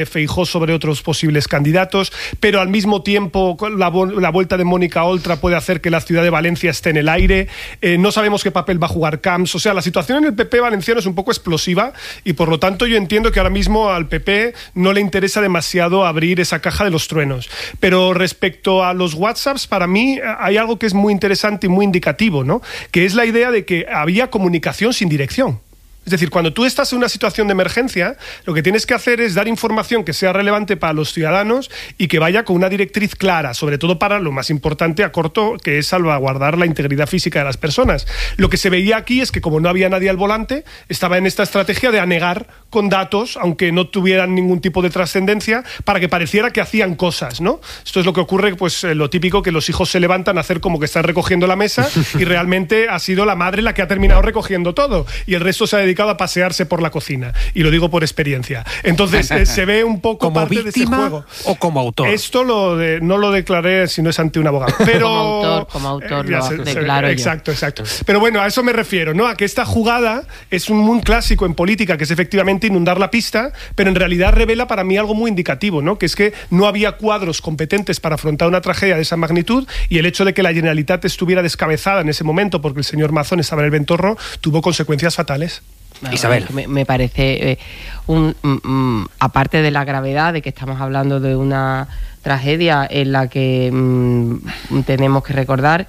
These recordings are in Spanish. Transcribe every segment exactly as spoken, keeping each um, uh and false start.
Feijóo sobre otros posibles candidatos, pero al mismo tiempo la, la vuelta de Mónica Oltra puede hacer que la ciudad de Valencia esté en el aire, eh, no sabemos qué papel va a jugar Camps, o sea, la situación en el P P valenciano es un poco explosiva y por lo tanto yo entiendo que ahora mismo al P P no le interesa demasiado abrir esa caja de los truenos, pero respecto a los WhatsApps, para mí hay algo que es muy interesante y muy indicativo, ¿no? Que es la idea de que había comunicación sin dirección. Es decir, cuando tú estás en una situación de emergencia, lo que tienes que hacer es dar información que sea relevante para los ciudadanos y que vaya con una directriz clara, sobre todo para lo más importante a corto, que es salvaguardar la integridad física de las personas. Lo que se veía aquí es que como no había nadie al volante, estaba en esta estrategia de anegar con datos, aunque no tuvieran ningún tipo de trascendencia, para que pareciera que hacían cosas, ¿no? Esto es lo que ocurre, pues eh, lo típico, que los hijos se levantan a hacer como que están recogiendo la mesa y realmente ha sido la madre la que ha terminado recogiendo todo y el resto se ha dedicado a pasearse por la cocina, y lo digo por experiencia. Entonces eh, se ve un poco como parte víctima de ese juego. O como autor. Esto lo de, no lo declaré si no es ante un abogado, pero como autor, como autor eh, lo se, declaro se, yo. Exacto, exacto. Pero bueno, a eso me refiero, ¿no? A que esta jugada es un muy clásico en política, que es efectivamente inundar la pista, pero en realidad revela para mí algo muy indicativo, ¿no? Que es que no había cuadros competentes para afrontar una tragedia de esa magnitud, y el hecho de que la Generalitat estuviera descabezada en ese momento porque el señor Mazón estaba en el ventorro tuvo consecuencias fatales. No, Isabel. Me, me parece, eh, un, um, aparte de la gravedad de que estamos hablando de una tragedia en la que um, tenemos que recordar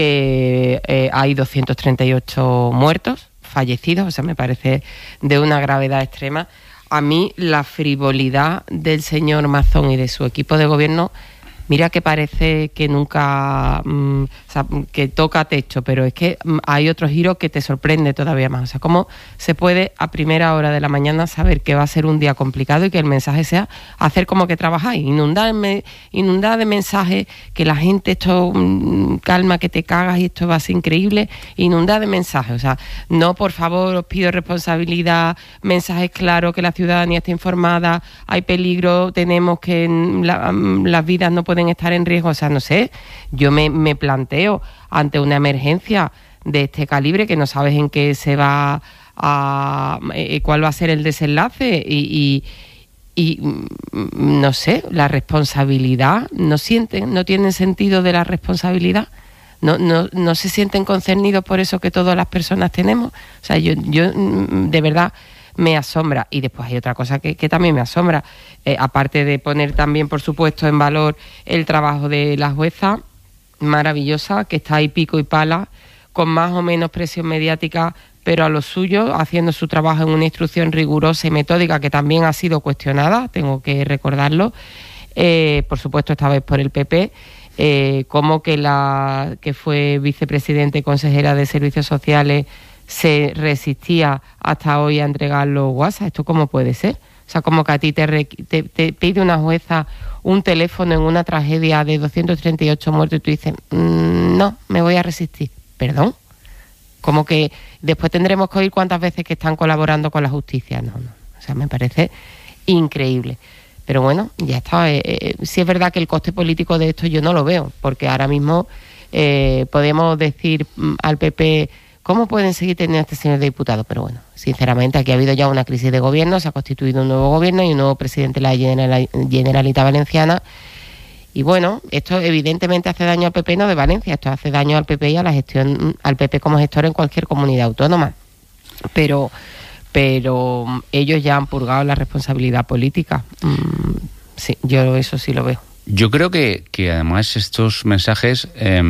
que eh, hay doscientos treinta y ocho muertos, fallecidos, o sea, me parece de una gravedad extrema. A mí la frivolidad del señor Mazón y de su equipo de gobierno, mira que parece que nunca, mmm, o sea, que toca techo, pero es que mmm, hay otro giro que te sorprende todavía más. O sea, cómo se puede a primera hora de la mañana saber que va a ser un día complicado y que el mensaje sea hacer como que trabajáis, inundar, inundar de mensajes, que la gente, esto, mmm, calma, que te cagas y esto va a ser increíble, inundar de mensajes. O sea, no, por favor, os pido responsabilidad, mensajes claros, que la ciudadanía esté informada, hay peligro, tenemos que, la, las vidas no pueden estar en riesgo. O sea, no sé, yo me, me planteo ante una emergencia de este calibre que no sabes en qué se va a, eh, cuál va a ser el desenlace y, y, y no sé, la responsabilidad, no sienten, no tienen sentido de la responsabilidad, no, no, no se sienten concernidos por eso que todas las personas tenemos. O sea, yo, yo de verdad me asombra. Y después hay otra cosa que, que también me asombra, eh, aparte de poner también, por supuesto, en valor el trabajo de la jueza maravillosa, que está ahí pico y pala, con más o menos presión mediática, pero a lo suyo, haciendo su trabajo en una instrucción rigurosa y metódica, que también ha sido cuestionada, tengo que recordarlo, eh, por supuesto esta vez por el P P, eh, como que la que fue vicepresidenta y consejera de Servicios Sociales se resistía hasta hoy a entregar los WhatsApp. ¿Esto cómo puede ser? O sea, como que a ti te, re, te, te pide una jueza un teléfono en una tragedia de doscientos treinta y ocho muertos y tú dices, mmm, no, me voy a resistir. ¿Perdón? Como que después tendremos que oír cuántas veces que están colaborando con la justicia. No, no. O sea, me parece increíble. Pero bueno, ya está. Eh, eh, sí es verdad que el coste político de esto yo no lo veo, porque ahora mismo eh, podemos decir mm, al P P... ¿Cómo pueden seguir teniendo a este señor diputado? Pero bueno, sinceramente aquí ha habido ya una crisis de gobierno, se ha constituido un nuevo gobierno y un nuevo presidente de la Generalitat Valenciana. Y bueno, esto evidentemente hace daño al P P, no de Valencia, esto hace daño al P P y a la gestión, al P P como gestor en cualquier comunidad autónoma. Pero, pero ellos ya han purgado la responsabilidad política. Mm, sí, yo eso sí lo veo. Yo creo que, que además estos mensajes... Eh,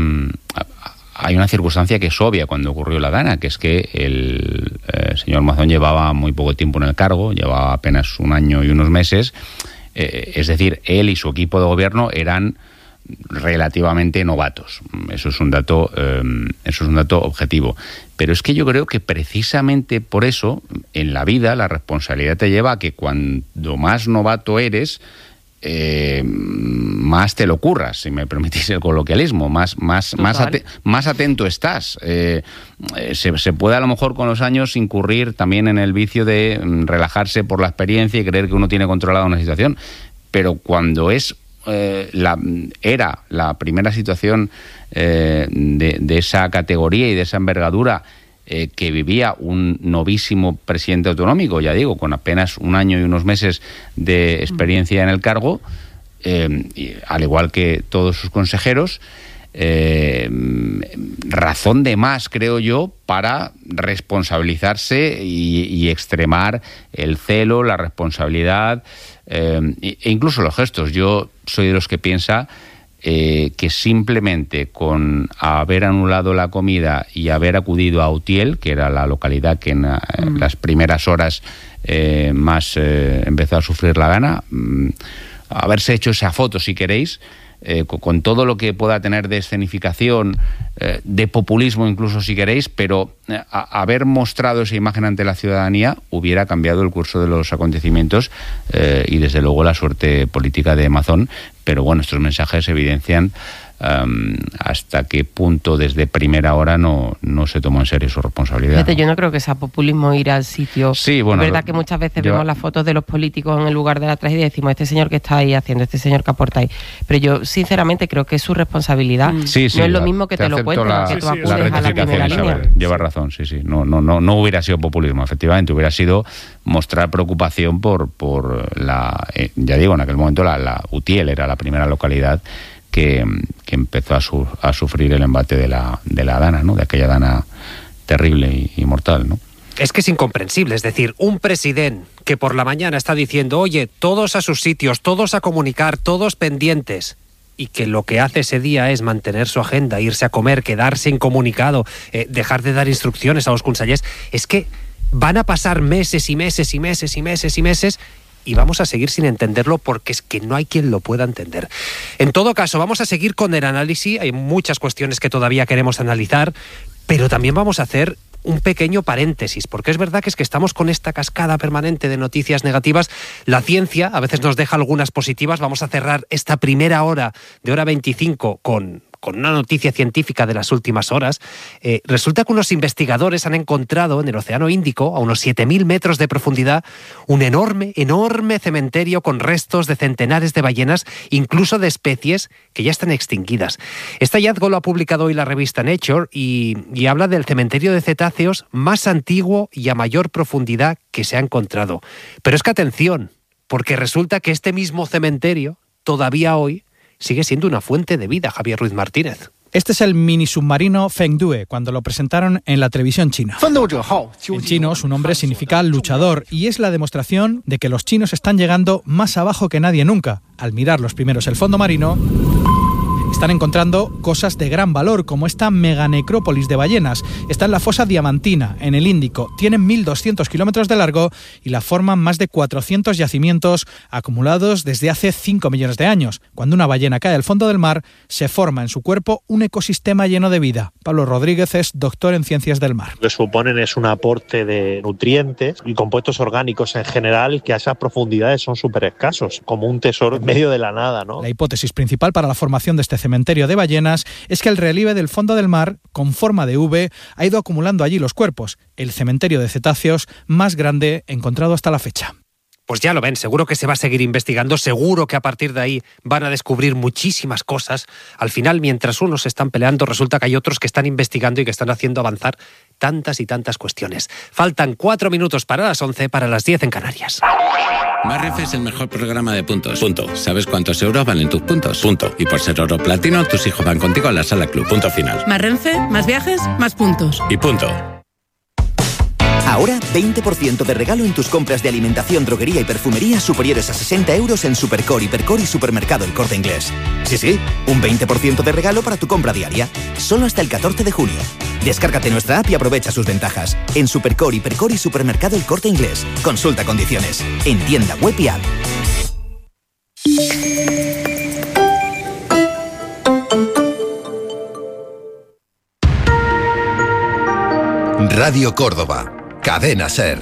hay una circunstancia que es obvia cuando ocurrió la Dana, que es que el eh, señor Mazón llevaba muy poco tiempo en el cargo, llevaba apenas un año y unos meses, eh, es decir, él y su equipo de gobierno eran relativamente novatos. Eso es un dato, eh, eso es un dato objetivo. Pero es que yo creo que precisamente por eso, en la vida, la responsabilidad te lleva a que cuando más novato eres, Eh, más te lo curras, si me permitís el coloquialismo, más, más, más, at- más atento estás. Eh, se, se puede a lo mejor con los años incurrir también en el vicio de relajarse por la experiencia y creer que uno tiene controlada una situación, pero cuando es eh, la, era la primera situación eh, de, de esa categoría y de esa envergadura, eh, que vivía un novísimo presidente autonómico, ya digo, con apenas un año y unos meses de experiencia en el cargo, eh, y, al igual que todos sus consejeros. Eh, razón de más, creo yo, para responsabilizarse y, y extremar el celo, la responsabilidad eh, e incluso los gestos. Yo soy de los que piensa eh, que simplemente con haber anulado la comida y haber acudido a Utiel, que era la localidad que en, mm. en las primeras horas eh, más eh, empezó a sufrir la gana, mm, haberse hecho esa foto, si queréis, Eh, con, con todo lo que pueda tener de escenificación, eh, de populismo incluso si queréis, pero eh, a, haber mostrado esa imagen ante la ciudadanía hubiera cambiado el curso de los acontecimientos eh, y desde luego la suerte política de Mazón. Pero bueno, estos mensajes evidencian um, hasta qué punto desde primera hora no, no se tomó en serio su responsabilidad. Fíjate, yo no creo que sea populismo ir al sitio. Sí, bueno, es verdad que muchas veces yo... vemos las fotos de los políticos en el lugar de la tragedia y decimos, este señor que está ahí haciendo, este señor que aporta ahí. Pero yo sinceramente creo que es su responsabilidad. Sí, sí, no es lo la, mismo que te, te lo cuenten, la, que tú sí, sí, acudes la a la primera línea. Lleva razón, sí, sí. No, no, no, no hubiera sido populismo, efectivamente. Hubiera sido mostrar preocupación por, por la, eh, ya digo, en aquel momento la, la Utiel era la primera localidad que, que empezó a, su, a sufrir el embate de la, de la Dana, ¿no? De aquella Dana terrible y, y mortal, ¿no? Es que es incomprensible, es decir, un presidente que por la mañana está diciendo, oye, todos a sus sitios, todos a comunicar, todos pendientes, y que lo que hace ese día es mantener su agenda, irse a comer, quedarse incomunicado, eh, dejar de dar instrucciones a los consellers, es que van a pasar meses y meses y meses y meses y meses y vamos a seguir sin entenderlo porque es que no hay quien lo pueda entender. En todo caso, vamos a seguir con el análisis, hay muchas cuestiones que todavía queremos analizar, pero también vamos a hacer un pequeño paréntesis, porque es verdad que es que estamos con esta cascada permanente de noticias negativas. La ciencia a veces nos deja algunas positivas. Vamos a cerrar esta primera hora de hora veinticinco con... con una noticia científica de las últimas horas. Eh, resulta que unos investigadores han encontrado en el Océano Índico, a unos siete mil metros de profundidad, un enorme, enorme cementerio con restos de centenares de ballenas, incluso de especies que ya están extinguidas. Este hallazgo lo ha publicado hoy la revista Nature y, y habla del cementerio de cetáceos más antiguo y a mayor profundidad que se ha encontrado. Pero es que atención, porque resulta que este mismo cementerio, todavía hoy, sigue siendo una fuente de vida, Javier Ruiz Martínez. Este es el mini submarino Fengdue, cuando lo presentaron en la televisión china. En chino, su nombre significa luchador y es la demostración de que los chinos están llegando más abajo que nadie nunca. Al mirar los primeros el fondo marino, están encontrando cosas de gran valor, como esta meganecrópolis de ballenas. Está en la fosa Diamantina, en el Índico. Tienen mil doscientos kilómetros de largo y la forman más de cuatrocientos yacimientos acumulados desde hace cinco millones de años. Cuando una ballena cae al fondo del mar, se forma en su cuerpo un ecosistema lleno de vida. Pablo Rodríguez es doctor en ciencias del mar. Lo que suponen es un aporte de nutrientes y compuestos orgánicos en general que a esas profundidades son súper escasos, como un tesoro en medio de la nada, ¿no? La hipótesis principal para la formación de este cementerio de ballenas es que el relieve del fondo del mar, con forma de V, ha ido acumulando allí los cuerpos, el cementerio de cetáceos más grande encontrado hasta la fecha. Pues ya lo ven, seguro que se va a seguir investigando, seguro que a partir de ahí van a descubrir muchísimas cosas. Al final, mientras unos están peleando, resulta que hay otros que están investigando y que están haciendo avanzar tantas y tantas cuestiones. Faltan cuatro minutos para las once, para las diez en Canarias. Marrenfe es el mejor programa de puntos. Punto. ¿Sabes cuántos euros valen tus puntos? Punto. Y por ser oro platino, tus hijos van contigo a la sala club. Punto final. Marrenfe, más viajes, más puntos. Y punto. Ahora, veinte por ciento de regalo en tus compras de alimentación, droguería y perfumería superiores a sesenta euros en Supercore, Hipercore y Supermercado El Corte Inglés. Sí, sí, un veinte por ciento de regalo para tu compra diaria. Solo hasta el catorce de junio. Descárgate nuestra app y aprovecha sus ventajas. En Supercore, Hipercore y Supermercado El Corte Inglés. Consulta condiciones. En tienda web y app. Radio Córdoba. Cadena SER.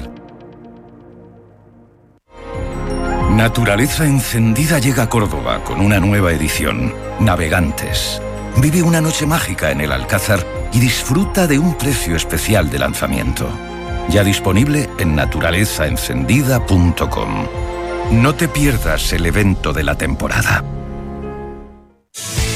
Naturaleza Encendida llega a Córdoba con una nueva edición, Navegantes. Vive una noche mágica en el Alcázar y disfruta de un precio especial de lanzamiento. Ya disponible en naturaleza encendida punto com. No te pierdas el evento de la temporada.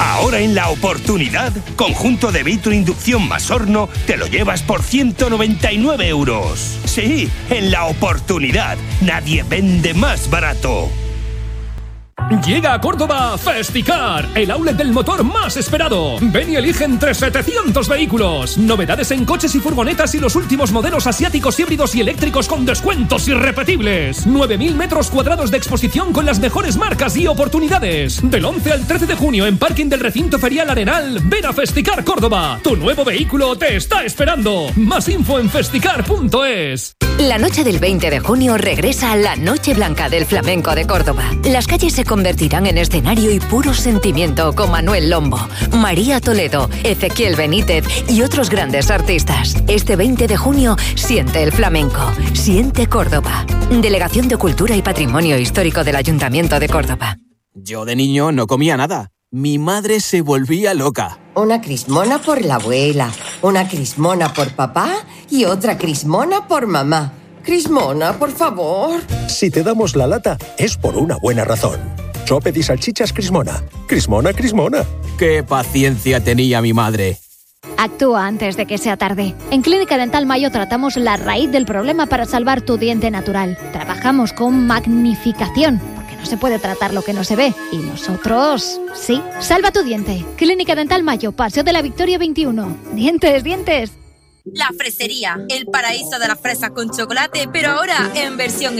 Ahora en La Oportunidad, conjunto de vitro inducción más horno, te lo llevas por ciento noventa y nueve euros. Sí, en La Oportunidad, nadie vende más barato. Llega a Córdoba Festicar, el outlet del motor más esperado. Ven y elige entre setecientos vehículos. Novedades en coches y furgonetas y los últimos modelos asiáticos, híbridos y eléctricos con descuentos irrepetibles. nueve mil metros cuadrados de exposición con las mejores marcas y oportunidades. Del once al trece de junio en parking del recinto ferial Arenal. Ven a Festicar Córdoba. Tu nuevo vehículo te está esperando. Más info en festicar punto es. La noche del veinte de junio regresa a la Noche Blanca del Flamenco de Córdoba. Las calles se convertirán en escenario y puro sentimiento con Manuel Lombo, María Toledo, Ezequiel Benítez y otros grandes artistas. Este veinte de junio siente el flamenco, siente Córdoba. Delegación de Cultura y Patrimonio Histórico del Ayuntamiento de Córdoba. Yo de niño no comía nada. Mi madre se volvía loca. Una crismona por la abuela, una crismona por papá y otra crismona por mamá. Crismona, por favor. Si te damos la lata, es por una buena razón. Sope y salchichas Crismona. Crismona, Crismona. ¡Qué paciencia tenía mi madre! Actúa antes de que sea tarde. En Clínica Dental Mayo tratamos la raíz del problema para salvar tu diente natural. Trabajamos con magnificación, porque no se puede tratar lo que no se ve. Y nosotros, sí. Salva tu diente. Clínica Dental Mayo, Paseo de la Victoria veintiuno. Dientes, dientes. La Fresería, el paraíso de la fresa con chocolate, pero ahora en versión